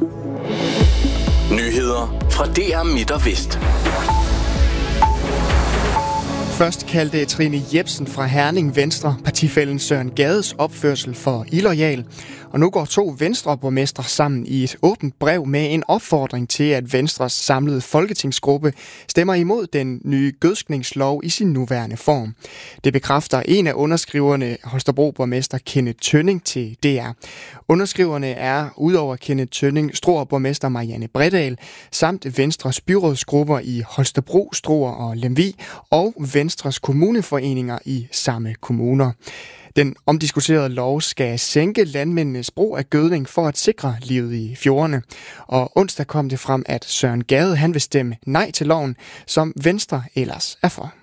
Nyheder fra DR Midt og Vest. Først kaldte Trine Jepsen fra Herning Venstre partifællen Søren Gades opførsel for illoyal. Og nu går 2 Venstre-borgmestre sammen i et åbent brev med en opfordring til, at Venstres samlede folketingsgruppe stemmer imod den nye gødskningslov i sin nuværende form. Det bekræfter en af underskriverne, Holstebro-borgmester Kenneth Tønning, til DR. Underskriverne er, udover Kenneth Tønning, Struer-borgmester Marianne Bredahl, samt Venstres byrådsgrupper i Holstebro, Struer og Lemvig, og Venstres kommuneforeninger i samme kommuner. Den omdiskuterede lov skal sænke landmændenes brug af gødning for at sikre livet i fjordene. Og onsdag kom det frem, at Søren Gade han vil stemme nej til loven, som Venstre ellers er for.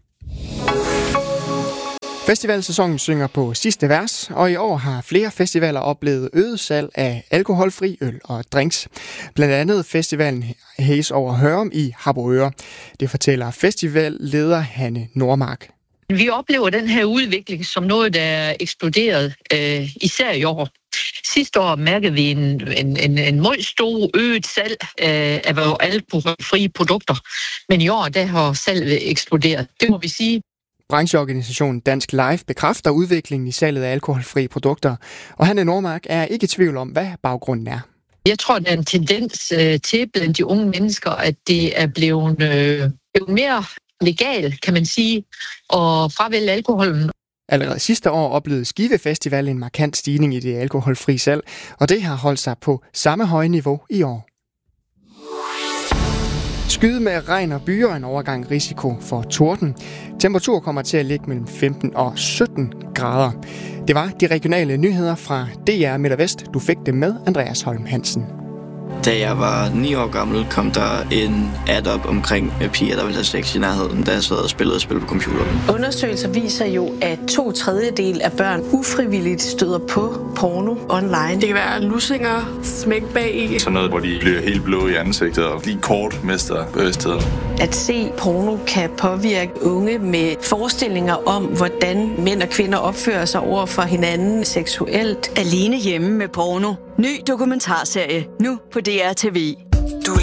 Festivalsæsonen synger på sidste vers, og i år har flere festivaler oplevet øget salg af alkoholfri øl og drinks. Blandt andet festivalen Haze over Hørum i Harboøre. Det fortæller festivalleder Hanne Nordmark. Vi oplever den her udvikling som noget, der er eksploderet, især i år. Sidste år mærkede vi en meget stor øget salg af alkoholfrie produkter, men i år der har salget eksploderet. Det må vi sige. Brancheorganisationen Dansk Live bekræfter udviklingen i salget af alkoholfrie produkter, og Hanne Nordmark er ikke i tvivl om, hvad baggrunden er. Jeg tror, der er en tendens til blandt de unge mennesker, at det er blevet mere legal, kan man sige, og fravælge alkoholen. Allerede sidste år oplevede Skive Festival en markant stigning i det alkoholfri salg, og det har holdt sig på samme høje niveau i år. Skyde med regn og byer en overgang risiko for torden. Temperatur kommer til at ligge mellem 15 og 17 grader. Det var de regionale nyheder fra DR Midt og Vest. Du fik det med Andreas Holm Hansen. Da jeg var 9 år gammel, kom der en ad op omkring piger, der ville have sex i nærheden, da jeg sad og spillede spil på computeren. Undersøgelser viser jo, at 2/3 af børn ufrivilligt støder på porno online. Det kan være lussinger, smæk bag. Sådan noget, hvor de bliver helt blå i ansigtet og lige kort mister bevidstheden. At se porno kan påvirke unge med forestillinger om, hvordan mænd og kvinder opfører sig over for hinanden seksuelt. Alene hjemme med porno. Ny dokumentarserie nu på DR TV. Du